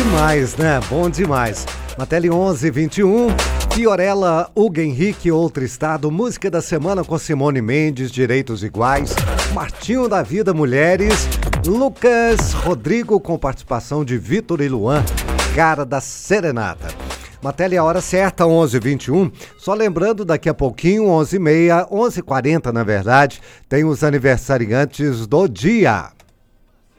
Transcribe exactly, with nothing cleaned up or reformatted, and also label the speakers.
Speaker 1: demais, né? Bom demais. Na tele onze e vinte e um, Fiorella, Hugo Henrique, Outro Estado, música da semana com Simone Mendes, Direitos Iguais, Martinho da Vida, Mulheres, Lucas Rodrigo com participação de Vitor e Luan, Cara da Serenata. Matéria a hora certa, onze e vinte e um. Só lembrando, daqui a pouquinho, onze e meia, onze e quarenta na verdade, tem os aniversariantes do dia.